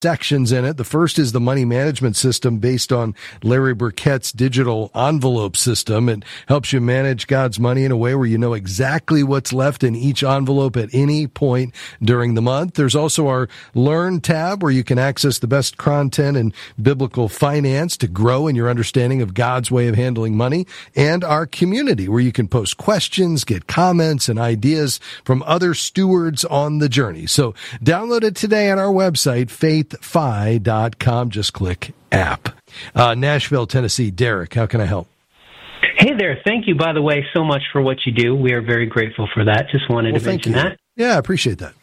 sections in it. The first is the money management system based on Larry Burkett's digital envelope system. It helps you manage God's money in a way where you know exactly what's left in each envelope at any point during the month. There's also our Learn tab where you can access the best content in biblical finance to grow in your understanding of God's way of handling money, and our community where you can post questions, get comments and ideas from other stewards on the journey. So download it today on our website, faithfi.com. Just click app. Nashville, Tennessee. Derek, how can I help? Hey there. Thank you, by the way, so much for what you do. We are very grateful for that. Just wanted to mention that. Yeah, I appreciate that.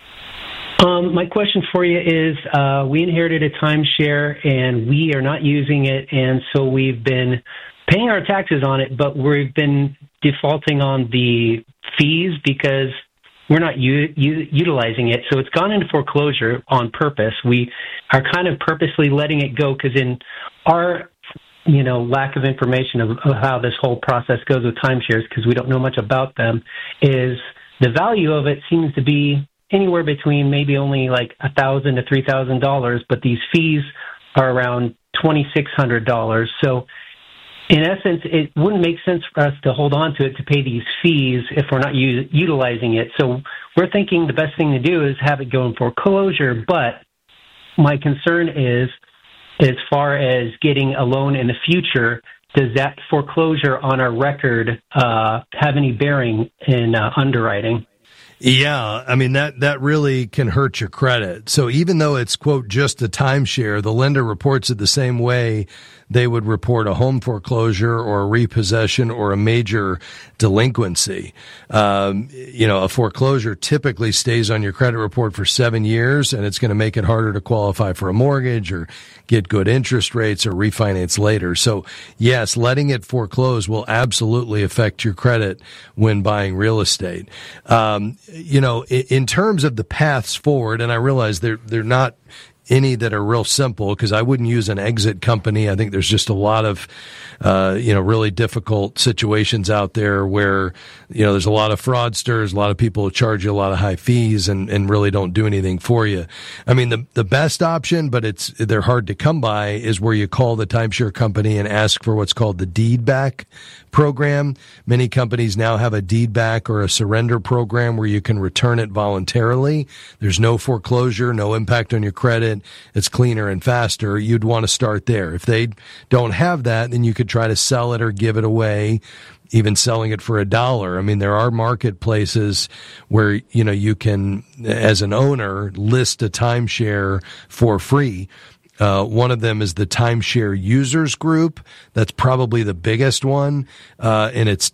My question for you is, we inherited a timeshare and we are not using it, and so we've been paying our taxes on it, but we've been defaulting on the fees because we're not utilizing it. So it's gone into foreclosure on purpose. We are kind of purposely letting it go because in our lack of information of how this whole process goes with timeshares, because we don't know much about them, is the value of it seems to be anywhere between maybe only like $1,000 to $3,000, but these fees are around $2,600. So in essence, it wouldn't make sense for us to hold on to it to pay these fees if we're not utilizing it. So we're thinking the best thing to do is have it go in foreclosure. But my concern is, as far as getting a loan in the future, does that foreclosure on our record have any bearing in underwriting? Yeah, I mean, that really can hurt your credit. So even though it's, quote, just a timeshare, the lender reports it the same way they would report a home foreclosure or a repossession or a major delinquency. A foreclosure typically stays on your credit report for 7 years, and it's going to make it harder to qualify for a mortgage or get good interest rates or refinance later. So yes, letting it foreclose will absolutely affect your credit when buying real estate. In terms of the paths forward, and I realize they're not any that are real simple, because I wouldn't use an exit company. I think there's just a lot of, really difficult situations out there where, there's a lot of fraudsters, a lot of people who charge you a lot of high fees and really don't do anything for you. I mean, the best option, but they're hard to come by, is where you call the timeshare company and ask for what's called the deed back program. Many companies now have a deed back or a surrender program where you can return it voluntarily. There's no foreclosure, no impact on your credit. It's cleaner and faster. You'd want to start there. If they don't have that, then you could try to sell it or give it away, even selling it for $1. I mean, there are marketplaces where, you can, as an owner, list a timeshare for free. One of them is the Timeshare Users Group. That's probably the biggest one. And it's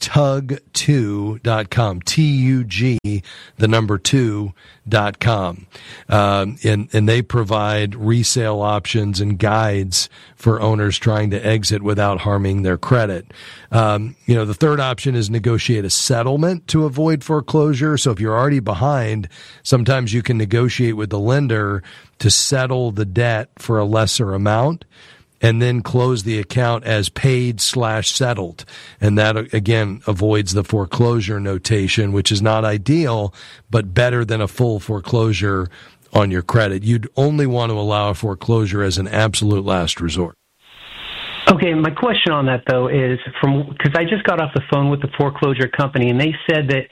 tug2.com, T-U-G, the number 2.com. And they provide resale options and guides for owners trying to exit without harming their credit. The third option is negotiate a settlement to avoid foreclosure. So if you're already behind, sometimes you can negotiate with the lender to settle the debt for a lesser amount and then close the account as paid/settled. And that, again, avoids the foreclosure notation, which is not ideal, but better than a full foreclosure on your credit. You'd only want to allow a foreclosure as an absolute last resort. Okay, my question on that, though, is because I just got off the phone with the foreclosure company, and they said that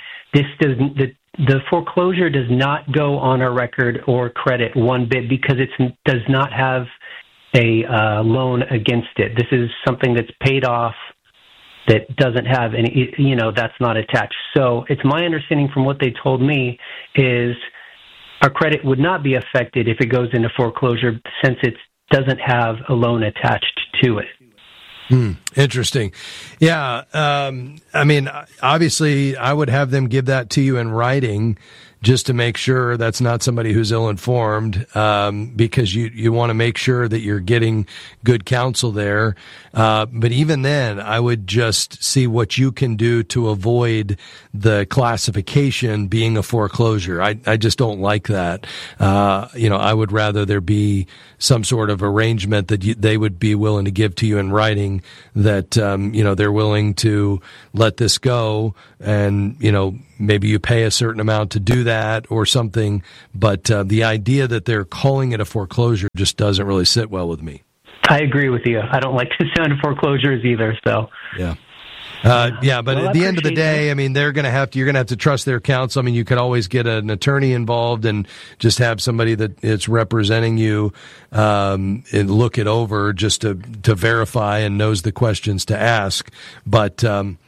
the foreclosure does not go on our record or credit one bit because it does not have a loan against it. This is something that's paid off that doesn't have any, that's not attached. So it's my understanding from what they told me is our credit would not be affected if it goes into foreclosure since it doesn't have a loan attached to it. Interesting. Yeah. I mean, obviously, I would have them give that to you in writing just to make sure that's not somebody who's ill-informed, because you want to make sure that you're getting good counsel there. But even then, I would just see what you can do to avoid the classification being a foreclosure. I just don't like that. I would rather there be some sort of arrangement that they would be willing to give to you in writing that, they're willing to let this go and, maybe you pay a certain amount to do that or something. But the idea that they're calling it a foreclosure just doesn't really sit well with me. I agree with you. I don't like the sound of foreclosures either. So yeah. But at the end of the day, I mean, you're going to have to trust their counsel. I mean, you could always get an attorney involved and just have somebody that is representing you, and look it over just to verify and knows the questions to ask. But,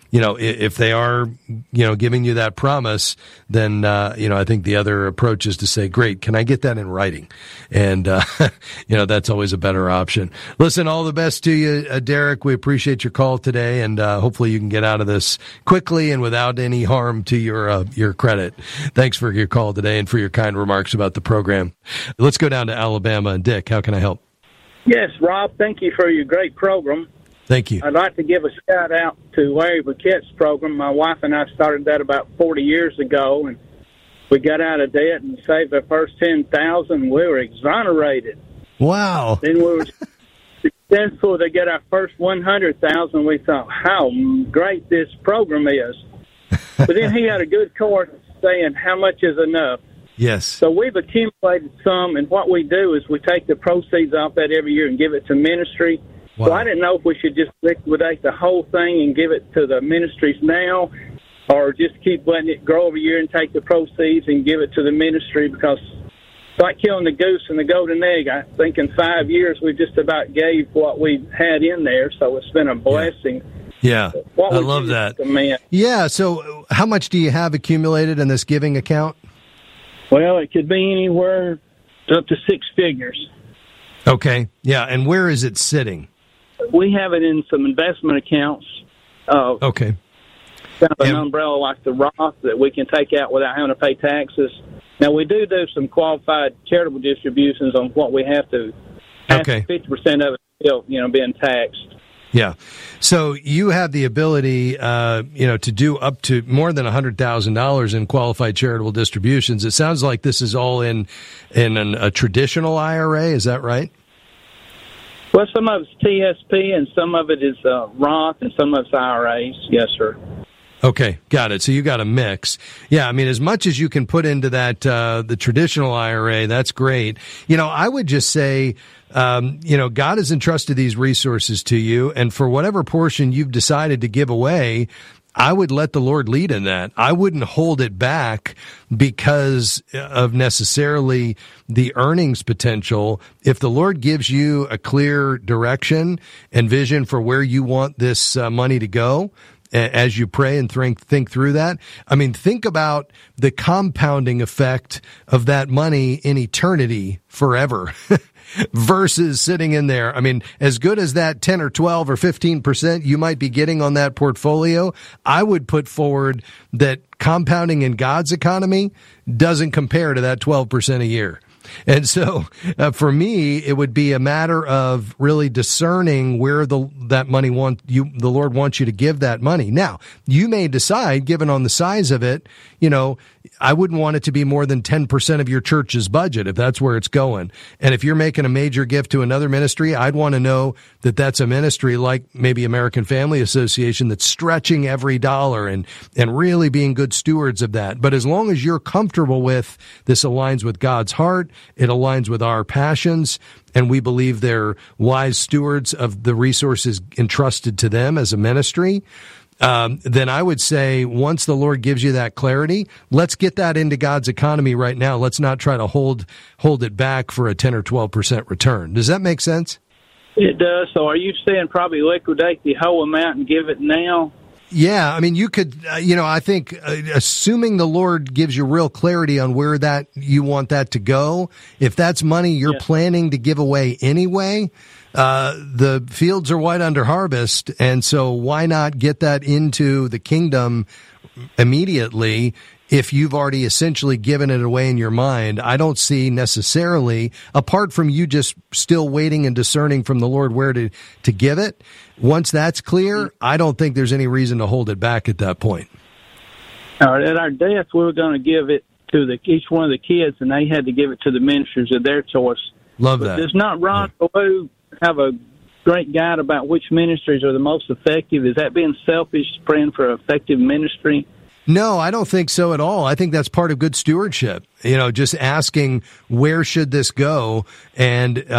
if they are, giving you that promise, then, I think the other approach is to say, great, can I get that in writing? And, that's always a better option. Listen, all the best to you, Derek. We appreciate your call today, and hopefully you can get out of this quickly and without any harm to your credit. Thanks for your call today and for your kind remarks about the program. Let's go down to Alabama. And Dick, how can I help? Yes, Rob, thank you for your great program. Thank you. I'd like to give a shout out to Larry Burkett's program. My wife and I started that about 40 years ago, and we got out of debt and saved our first $10,000. We were exonerated. Wow. Then we were successful to get our first $100,000. We thought how great this program is. But then he had a good course saying how much is enough. Yes. So we've accumulated some, and what we do is we take the proceeds off that every year and give it to ministry. Wow. So I didn't know if we should just liquidate the whole thing and give it to the ministries now, or just keep letting it grow every year and take the proceeds and give it to the ministry, because it's like killing the goose and the golden egg. I think in 5 years we just about gave what we had in there, so it's been a blessing. Yeah, I love that. Yeah, so how much do you have accumulated in this giving account? Well, it could be anywhere up to six figures. Okay, yeah, and where is it sitting? We have it in some investment accounts. Okay. Kind of an umbrella like the Roth that we can take out without having to pay taxes. Now, we do some qualified charitable distributions on what we have to. Okay. 50% of it still, being taxed. Yeah. So you have the ability, to do up to more than $100,000 in qualified charitable distributions. It sounds like this is all in a traditional IRA. Is that right? Well, some of it's TSP and some of it is Roth and some of it's IRAs. Yes, sir. Okay, got it. So you got a mix. Yeah, I mean, as much as you can put into that, the traditional IRA, that's great. I would just say, God has entrusted these resources to you, and for whatever portion you've decided to give away, I would let the Lord lead in that. I wouldn't hold it back because of necessarily the earnings potential. If the Lord gives you a clear direction and vision for where you want this money to go, as you pray and think through that, I mean, think about the compounding effect of that money in eternity forever. Versus sitting in there. I mean, as good as that 10 or 12 or 15% you might be getting on that portfolio, I would put forward that compounding in God's economy doesn't compare to that 12% a year. And so for me, it would be a matter of really discerning where that money the Lord wants you to give that money. Now, you may decide, given on the size of it, I wouldn't want it to be more than 10% of your church's budget if that's where it's going. And if you're making a major gift to another ministry, I'd want to know that that's a ministry like maybe American Family Association that's stretching every dollar and really being good stewards of that. But as long as you're comfortable with this aligns with God's heart, it aligns with our passions, and we believe they're wise stewards of the resources entrusted to them as a ministry, then I would say once the Lord gives you that clarity, let's get that into God's economy right now. Let's not try to hold it back for a 10 or 12% return. Does that make sense? It does. So are you saying probably liquidate the whole amount and give it now? Yeah, I mean, you could, I think, assuming the Lord gives you real clarity on where that you want that to go, if that's money you're planning to give away anyway, the fields are white under harvest, and so why not get that into the kingdom immediately if you've already essentially given it away in your mind? I don't see necessarily, apart from you just still waiting and discerning from the Lord where to give it, once that's clear, I don't think there's any reason to hold it back at that point. All right, at our death, we were going to give it to each one of the kids, and they had to give it to the ministers of their choice. Love that. Does not Ron Ballou have a great guide about which ministries are the most effective? Is that being selfish, praying for effective ministry? No, I don't think so at all. I think that's part of good stewardship. Just asking where should this go, and